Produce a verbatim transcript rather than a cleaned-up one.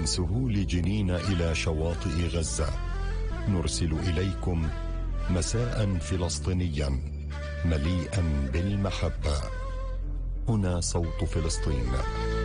من سهول جنين إلى شواطئ غزة، نرسل إليكم مساء فلسطينيا مليئا بالمحبة. هنا صوت فلسطين.